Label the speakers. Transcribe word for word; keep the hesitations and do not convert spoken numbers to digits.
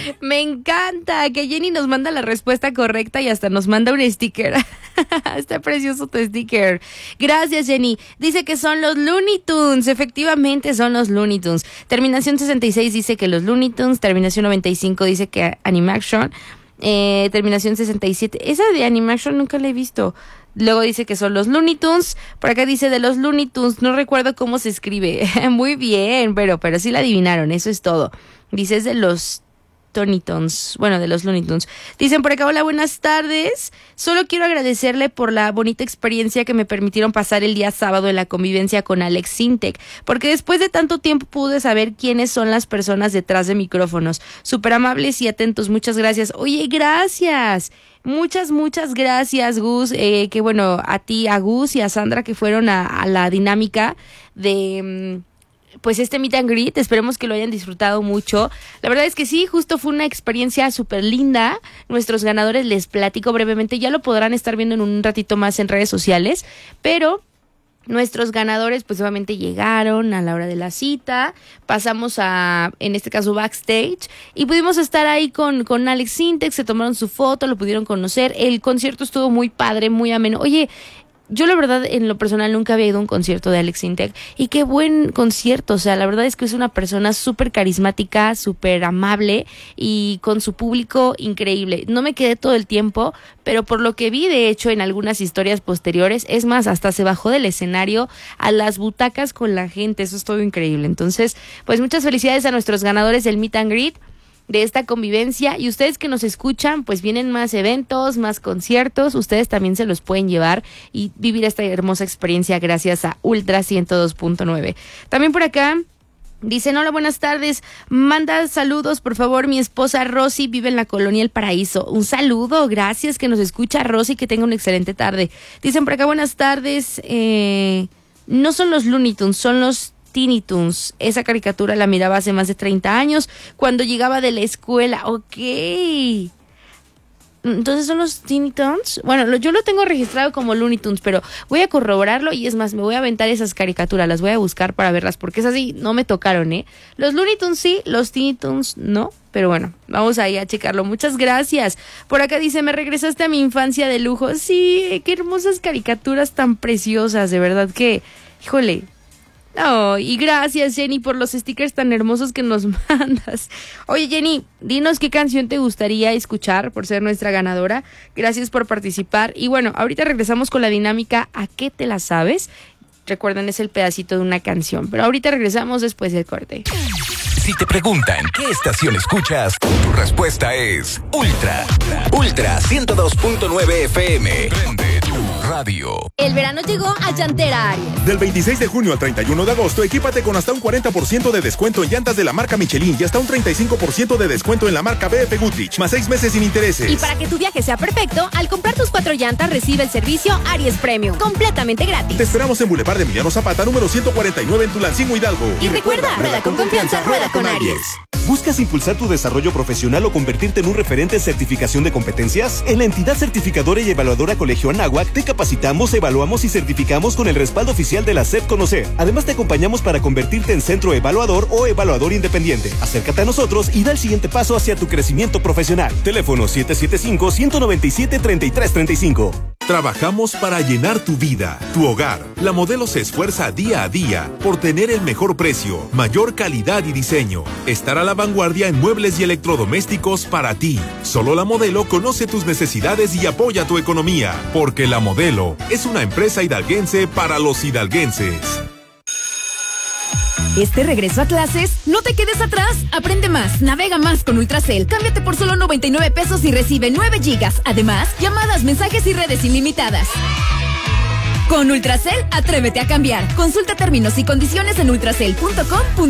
Speaker 1: Me encanta que Jenny nos manda la respuesta correcta y hasta nos manda un sticker. Está precioso tu sticker. Gracias, Jenny. Dice que son los Looney Tunes. Efectivamente son los Looney Tunes. Terminación sesenta y seis dice que los Looney Tunes. Terminación noventa y cinco dice que Animaction. Eh, terminación sesenta y siete. Esa de Animaction nunca la he visto. Luego dice que son los Looney Tunes. Por acá dice de los Looney Tunes. No recuerdo cómo se escribe. Muy bien, pero, pero sí la adivinaron. Eso es todo. Dice es de los Tony Tunes. Bueno, de los Looney Tunes. Dicen por acá, hola, buenas tardes. Solo quiero agradecerle por la bonita experiencia que me permitieron pasar el día sábado en la convivencia con Alex Sintek. Porque después de tanto tiempo pude saber quiénes son las personas detrás de micrófonos. Súper amables y atentos. Muchas gracias. Oye, gracias. Muchas, muchas gracias, Gus. Eh, que bueno, a ti, a Gus y a Sandra que fueron a, a la dinámica de... pues este meet and greet, esperemos que lo hayan disfrutado mucho. La verdad es que sí, justo fue una experiencia súper linda. Nuestros ganadores les platico brevemente, ya lo podrán estar viendo en un ratito más en redes sociales, pero nuestros ganadores pues obviamente llegaron a la hora de la cita, pasamos a, en este caso, backstage y pudimos estar ahí con, con Alex Sintek, se tomaron su foto, lo pudieron conocer, el concierto estuvo muy padre, muy ameno. Oye, yo la verdad en lo personal nunca había ido a un concierto de Alex Sintek y qué buen concierto, o sea, la verdad es que es una persona súper carismática, súper amable y con su público increíble. No me quedé todo el tiempo, pero por lo que vi de hecho en algunas historias posteriores, es más, hasta se bajó del escenario a las butacas con la gente, eso es todo increíble. Entonces, pues muchas felicidades a nuestros ganadores del Meet and Greet de esta convivencia, y ustedes que nos escuchan, pues vienen más eventos, más conciertos, ustedes también se los pueden llevar y vivir esta hermosa experiencia gracias a Ultra ciento dos punto nueve. También por acá dicen, hola, buenas tardes, manda saludos, por favor, mi esposa Rosy vive en la colonia El Paraíso. Un saludo, gracias que nos escucha Rosy, que tenga una excelente tarde. Dicen por acá, buenas tardes, eh, no son los Looney Tunes, son los Teeny Toons. Esa caricatura la miraba hace más de treinta años cuando llegaba de la escuela. Ok. Entonces son los Teeny Toons. Bueno, lo, yo lo tengo registrado como Looney Tunes, pero voy a corroborarlo y es más, me voy a aventar esas caricaturas, las voy a buscar para verlas, porque esas sí no me tocaron, ¿eh? Los Looney Tunes sí, los Teeny Toons no, pero bueno, vamos ahí a checarlo. Muchas gracias. Por acá dice, me regresaste a mi infancia de lujo. Sí, qué hermosas caricaturas tan preciosas, de verdad que, híjole. Oh, y gracias, Jenny, por los stickers tan hermosos que nos mandas. Oye, Jenny, dinos qué canción te gustaría escuchar por ser nuestra ganadora. Gracias por participar. Y bueno, ahorita regresamos con la dinámica ¿A qué te la sabes? Recuerden, es el pedacito de una canción. Pero ahorita regresamos después del corte.
Speaker 2: Si te preguntan qué estación escuchas, tu respuesta es Ultra. Ultra ciento dos punto nueve F M. Prende tu radio.
Speaker 3: El verano llegó a Llantera Aries.
Speaker 4: Del veintiséis de junio al treinta y uno de agosto, equípate con hasta un cuarenta por ciento de descuento en llantas de la marca Michelin y hasta un treinta y cinco por ciento de descuento en la marca B F Goodrich, más seis meses sin intereses.
Speaker 3: Y para que tu viaje sea perfecto, al comprar tus cuatro llantas, recibe el servicio Aries Premium, completamente gratis.
Speaker 4: Te esperamos en Boulevard de Emiliano Zapata, número ciento cuarenta y nueve en Tulancingo, Hidalgo.
Speaker 3: Y, y recuerda, recuerda, rueda con confianza, rueda con Aries.
Speaker 5: ¿Buscas impulsar tu desarrollo profesional o convertirte en un referente en certificación de competencias? En la entidad certificadora y evaluadora Colegio Anáhuac te capacitamos, evaluamos y certificamos con el respaldo oficial de la S E P Conocer. Además te acompañamos para convertirte en centro evaluador o evaluador independiente. Acércate a nosotros y da el siguiente paso hacia tu crecimiento profesional. Teléfono siete siete cinco, uno nueve siete, tres tres tres cinco.
Speaker 4: Trabajamos para llenar tu vida, tu hogar. La Modelo se esfuerza día a día por tener el mejor precio, mayor calidad y diseño. Estar a la vanguardia en muebles y electrodomésticos para ti. Solo La Modelo conoce tus necesidades y apoya tu economía, porque La Modelo es una empresa hidalguense para los hidalguenses.
Speaker 6: Este regreso a clases, no te quedes atrás. Aprende más, navega más con Ultracel. Cámbiate por solo noventa y nueve pesos y recibe nueve gigas. Además, llamadas, mensajes y redes ilimitadas. Con Ultracel, atrévete a cambiar. Consulta términos y condiciones en ultracel punto com.